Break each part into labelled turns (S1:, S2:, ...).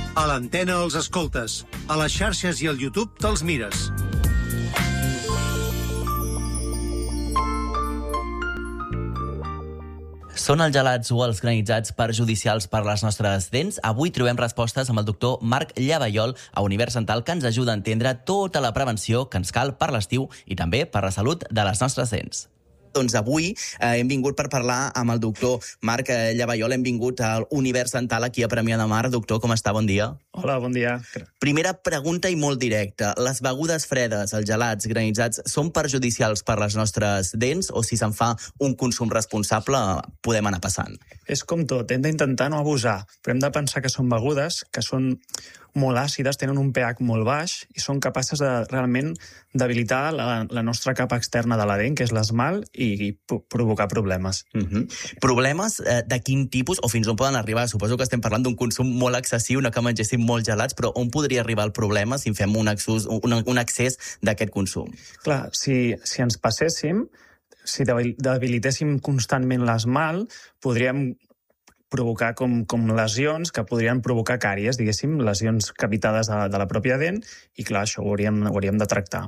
S1: A l'antena els escoltes, a les xarxes i al YouTube te'ls mires.
S2: Són els gelats o els granitzats perjudicials per les nostres dents? Avui trobem respostes amb el doctor Marc Llavallol a Univers Dental, que ens ajuda a entendre tota la prevenció que ens cal per l'estiu i també per la salut de les nostres dents. Doncs avui hem vingut per parlar amb el doctor Marc Llavallol. Hem vingut a Univers Dental aquí a Premià de Mar. Doctor, com està? Bon dia.
S3: Hola, bon dia.
S2: Primera pregunta i molt directa. Les begudes fredes, els gelats, granitzats, són perjudicials per les nostres dents o si se'n fa un consum responsable podem anar passant?
S3: És com tot, hem d'intentar no abusar, però hem de pensar que són begudes que són molt àcides, tenen un pH molt baix i són capaces de realment debilitar la nostra capa externa de la dent, que és l'esmalt, i provocar problemes.
S2: Problemes de quin tipus o fins on poden arribar? Suposo que estem parlant d'un consum molt excessiu, no que mengéssim molts gelats, però on podria arribar el problema si en fem un excés d'aquest consum?
S3: Clar, si ens passéssim, si debilitéssim constantment l'esmalt, podríem provocar com lesions que podrien provocar càries, diguéssim, lesions capitades de la pròpia dent, i clar, això ho hauríem de tractar.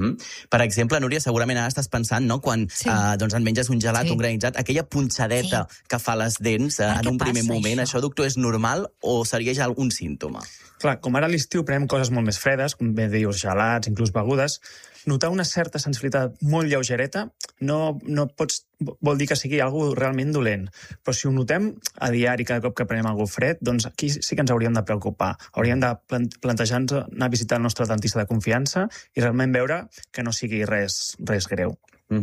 S2: Per exemple, Núria, segurament ara estàs pensant, no?, quan doncs en menges un gelat, un granitzat, aquella punxadeta que fa les dents en un primer moment, això, doctor, és normal o seria ja algun símptoma?
S3: Clar, com ara a l'estiu prenem coses molt més fredes, com bé dius, gelats, inclús begudes, notar una certa sensibilitat molt lleugereta no vol dir que sigui algo realment dolent. Però si ho notem a diari cada cop que prenem algo fred, doncs aquí sí que ens hauríem de preocupar. Hauríem de plantejar-nos anar a visitar el nostre dentista de confiança i realment veure que no sigui res greu.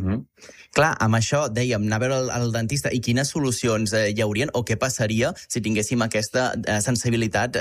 S2: Clar, amb això dèiem, anar a veure el dentista, i quines solucions hi haurien o què passaria si tinguéssim aquesta sensibilitat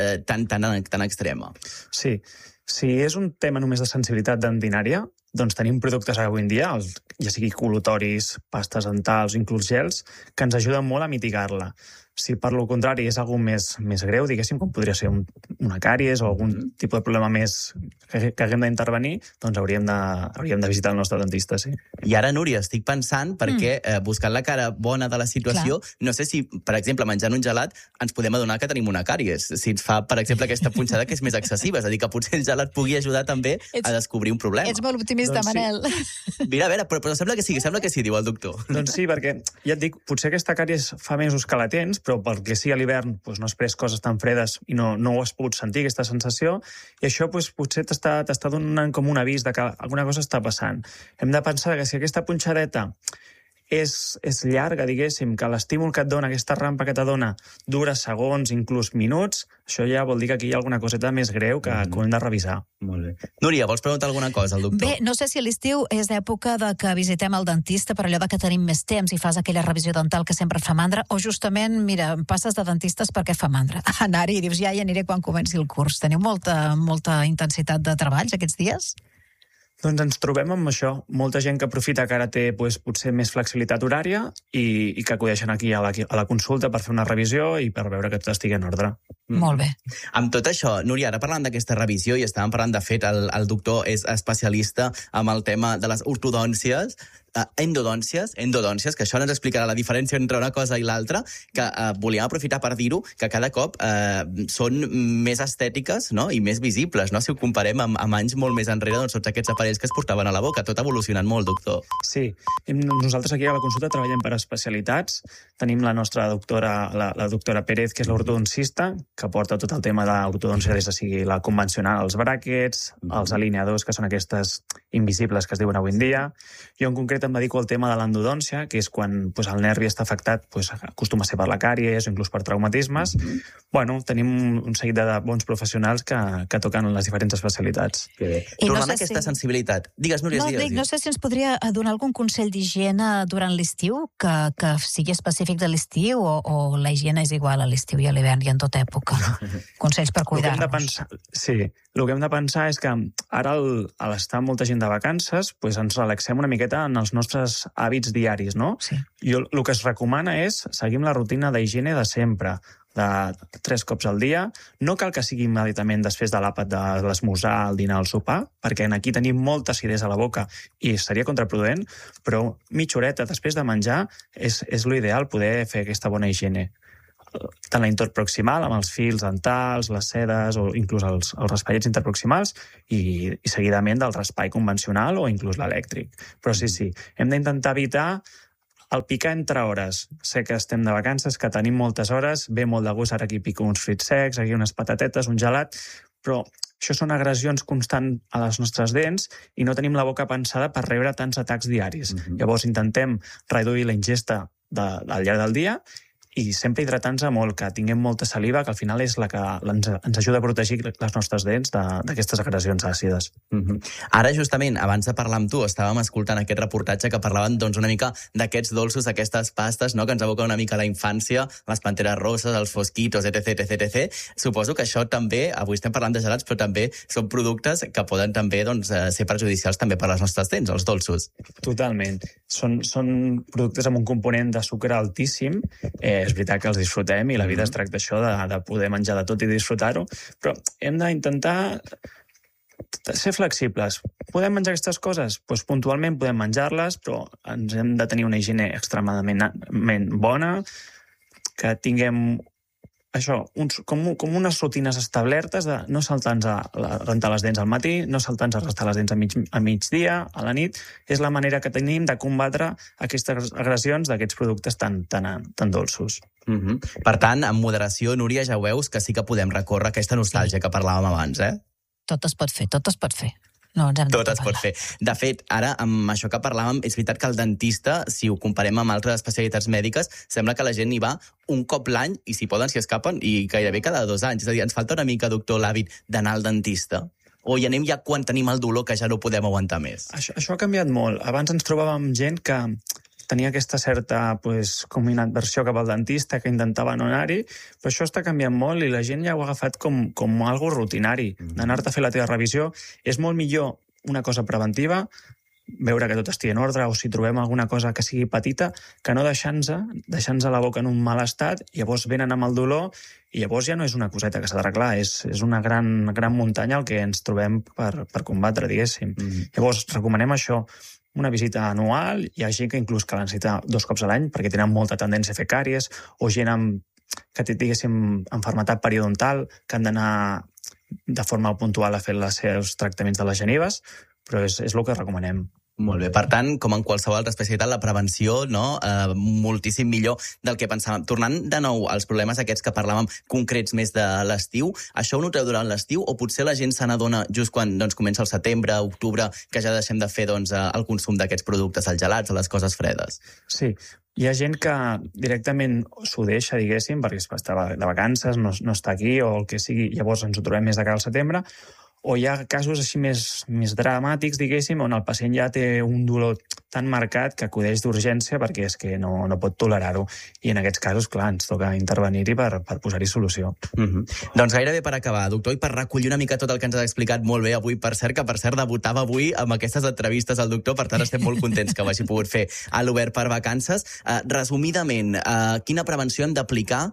S2: tan extrema?
S3: Sí, si és un tema només de sensibilitat dentinària, doncs tenim productes avui en dia, ja sigui col·lutoris, pastes dentals, inclús gels, que ens ajuden molt a mitigar-la. Si per lo contrari és algo més greu, diguéssim, com podria ser una càries o algun tipus de problema més que haguem d'intervenir, doncs hauríem de visitar el nostre dentista, sí.
S2: I ara, Núria, estic pensant, perquè buscant la cara bona de la situació, no sé si, per exemple, menjant un gelat, ens podem adonar que tenim una càries. Si ens fa, per exemple, aquesta punxada que és més excessiva, és a dir, que potser el gelat pugui ajudar també a descobrir un problema.
S4: Ets molt optimista,
S3: doncs
S4: Manel.
S2: Mira, a veure, però sembla que sí, diu el doctor.
S3: Doncs sí, perquè ja et dic, potser aquesta càries fa mesos que la tens, però perquè sí, a l'hivern no has pres coses tan fredes i no ho has pogut sentir, aquesta sensació, i això potser t'està donant com un avís de que alguna cosa està passant. Hem de pensar que si aquesta punxadeta és llarga, diguéssim, que l'estímul que et dona, aquesta rampa que t'adona, dura segons, inclús minuts, això ja vol dir que aquí hi ha alguna coseta més greu que hem de revisar.
S2: Molt bé. Núria, vols preguntar alguna cosa al doctor?
S4: Bé, no sé si a l'estiu és època de que visitem el dentista per allò de que tenim més temps i fas aquella revisió dental que sempre et fa mandra, o justament, mira, passes de dentistes perquè fa mandra. Anar-hi i dius, ja hi aniré quan comenci el curs. Teniu molta intensitat de treballs aquests dies?
S3: Doncs ens trobem amb això. Molta gent que aprofita que ara té potser més flexibilitat horària i que acudeixen aquí a la consulta per fer una revisió i per veure que tot estigui en ordre.
S4: Molt bé.
S2: Amb tot això, Núria, ara parlant d'aquesta revisió, i estàvem parlant, de fet, el doctor és especialista amb el tema de les ortodòncies, endodòncies, que això no ens explicarà la diferència entre una cosa i l'altra, que volíem aprofitar per dir-ho, que cada cop són més estètiques, no?, i més visibles, no?, si ho comparem amb anys molt més enrere, doncs tots aquests aparells que es portaven a la boca. Tot ha evolucionat molt, doctor.
S3: Sí. Nosaltres aquí a la consulta treballem per especialitats. Tenim la nostra doctora, la doctora Pérez, que és l'ortodoncista, que porta tot el tema d'ortodòncia des de sigui la convencional, els bràquets, els alineadors, que són aquestes invisibles que es diuen avui en dia. Jo en concret em dedico al tema de l'endodòncia, que és quan el nervi està afectat, acostuma a ser per la càries o inclús per traumatismes. Bueno, tenim un seguit de bons professionals que toquen les diferents especialitats.
S2: Tornant a aquesta sensibilitat. Digues, Núria, digues.
S4: No sé si ens podria donar algun consell d'higiene durant l'estiu, que sigui específic de l'estiu, o la higiene és igual a l'estiu i a l'hivern i en tota època. Consells per cuidar-nos.
S3: Sí, el que hem de pensar és que ara, a l'estar molta gent de vacances, ens relaxem una miqueta en els nostres hàbits diaris, no?
S4: Sí.
S3: Jo el que es recomana és seguir la rutina d'higiene de sempre, de 3 cops al dia. No cal que sigui immediatament després de l'àpat de l'esmorzar, el dinar, el sopar, perquè aquí tenim molta acidesa a la boca i seria contraproduent, però mitja horeta després de menjar és l'ideal poder fer aquesta bona higiene. tant la interproximal, amb els fils dentals, les sedes o inclús els raspallets interproximals i seguidament del raspall convencional o inclús l'elèctric. Però sí, hem d'intentar evitar el picar entre hores. Sé que estem de vacances, que tenim moltes hores, ve molt de gust, ara aquí pico uns fruits secs, aquí unes patatetes, un gelat, però això són agressions constants a les nostres dents i no tenim la boca pensada per rebre tants atacs diaris. Llavors intentem reduir la ingesta al llarg del dia i sempre hidratar-nos molt, que tinguem molta saliva, que al final és la que ens ajuda a protegir les nostres dents d'aquestes agressions àcides.
S2: Ara, justament, abans de parlar amb tu, estàvem escoltant aquest reportatge que parlaven una mica d'aquests dolços, d'aquestes pastes, no?, que ens evoca una mica la infància, les panteres roses, els fosquitos, etc. Suposo que això també, avui estem parlant de gelats, però també són productes que poden també ser perjudicials també per les nostres dents, els dolços.
S3: Totalment. Són productes amb un component de sucre altíssim. És veritat que els disfrutem i la vida es tracta d'això, de poder menjar de tot i disfrutar-ho, però hem d'intentar ser flexibles. Podem menjar aquestes coses? Doncs puntualment podem menjar-les, però ens hem de tenir una higiene extremadament bona, que tinguem això, com unes rutines establertes de no saltar-nos a rentar les dents al matí, no saltar-nos a restar les dents a migdia, a la nit. És la manera que tenim de combatre aquestes agressions d'aquests productes tan dolços.
S2: Per tant, amb moderació, Núria, ja ho veus que sí que podem recórrer aquesta nostàlgia que parlàvem abans, eh?
S4: Tot es pot fer. No, ens hem de
S2: tot es pot fer. De fet, ara, amb això que parlàvem, és veritat que el dentista, si ho comparem amb altres especialitats mèdiques, sembla que la gent hi va un cop l'any, i si poden, s'hi escapen, i gairebé cada 2 anys. És a dir, ens falta una mica, doctor, l'hàbit d'anar al dentista? O hi anem ja quan tenim el dolor que ja no podem aguantar més?
S3: Això ha canviat molt. Abans ens trobàvem gent que tenia aquesta certa com inadversió cap al dentista, que intentava no anar-hi, però això està canviant molt i la gent ja ho ha agafat com algo rutinari. D'anar-te a fer la teva revisió és molt millor una cosa preventiva, veure que tot estigui en ordre, o si trobem alguna cosa que sigui petita, que no deixar-nos la boca en un mal estat, i llavors venen amb el dolor, i llavors ja no és una coseta que s'ha d'arreglar, és una gran muntanya el que ens trobem per combatre, diguéssim. Llavors, recomanem això, una visita anual. Hi ha gent que inclús que la necessita 2 cops a l'any perquè tenen molta tendència a fer càries, o gent que té, diguéssim, malaltia periodontal, que han d'anar de forma puntual a fer els seus tractaments de les genives, però és el que recomanem.
S2: Molt bé, per tant, com en qualsevol altra especialitat, la prevenció, no?, moltíssim millor del que pensàvem. Tornant de nou als problemes aquests que parlàvem concrets més de l'estiu, això ho noteu durant l'estiu o potser la gent se n'adona just quan comença el setembre, octubre, que ja deixem de fer el consum d'aquests productes, els gelats, les coses fredes?
S3: Sí, hi ha gent que directament s'ho deixa, diguéssim, perquè està de vacances, no està aquí o el que sigui, llavors ens ho trobem més de cara al setembre, o hi ha casos així més dramàtics, diguéssim, on el pacient ja té un dolor tan marcat que acudeix d'urgència perquè és que no pot tolerar-ho. I en aquests casos, clar, ens toca intervenir-hi per posar-hi solució.
S2: Doncs gairebé per acabar, doctor, i per recollir una mica tot el que ens ha explicat molt bé avui, per cert, debutava avui amb aquestes entrevistes al doctor, per tant estem molt contents que ho hagi pogut fer a l'Obert per Vacances. Resumidament, quina prevenció hem d'aplicar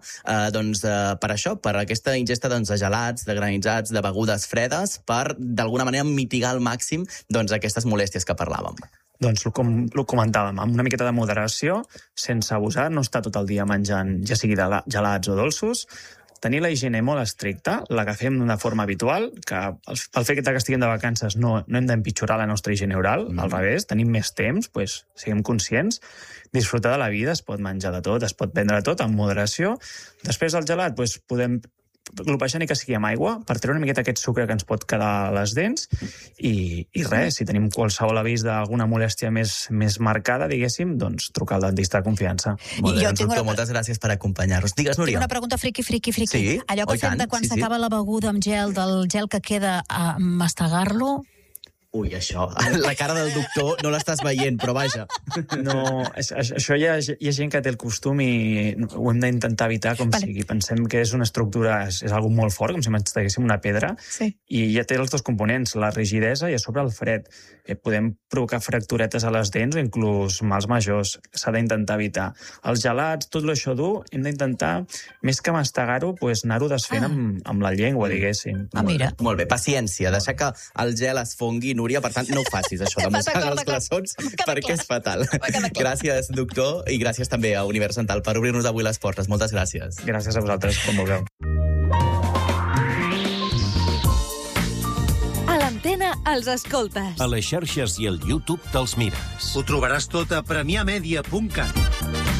S2: per això, per aquesta ingesta de gelats, de granitzats, de begudes fredes, per, d'alguna manera, mitigar al màxim aquestes molèsties que parlàvem?
S3: Doncs, com comentàvem, amb una miqueta de moderació, sense abusar, no estar tot el dia menjant, ja sigui gelats o dolços, tenir la higiene molt estricta, la que fem d'una forma habitual, que el fet que estiguem de vacances no hem d'empitjorar la nostra higiene oral, al revés, tenim més temps, siguem conscients, disfrutar de la vida, es pot menjar de tot, es pot prendre de tot, amb moderació. Després del gelat, podem glopejar ni que sigui amb aigua, per treure una miqueta aquest sucre que ens pot quedar a les dents, i res, si tenim qualsevol avís d'alguna molèstia més marcada, diguéssim, doncs trucar al dentista de confiança.
S2: Molt bé, doctor, moltes gràcies per acompanyar-nos. Digues, Núria.
S4: Tinc una pregunta friqui.
S2: Sí?
S4: Allò que fem de quan s'acaba la beguda amb gel, del gel que queda a mastegar-lo...
S2: Ui, això, la cara del doctor no l'estàs veient, però vaja.
S3: No, això hi ha gent que té el costum i ho hem d'intentar evitar com sigui. Pensem que és una estructura, és algo molt fort, com si masteguéssim una pedra, i ja té els 2 components, la rigidesa i a sobre el fred. Podem provocar fracturetes a les dents o inclús mals majors. S'ha d'intentar evitar. Els gelats, tot això dur, hem d'intentar, més que mastegar-ho, anar-ho desfent amb la llengua, diguéssim.
S4: Mira.
S2: Molt bé, paciència, deixar que el gel es fongui, Núria, per tant, no ho facis, això, de mostrar els glaçons, perquè és fatal. Gràcies, doctor, i gràcies també a Univers Dental per obrir-nos avui les portes. Moltes gràcies.
S3: Gràcies a vosaltres, com vulgueu.
S5: A l'Antena els escoltes.
S6: A les xarxes i al YouTube te'ls mires.
S1: Ho trobaràs tot a premiamedia.cat.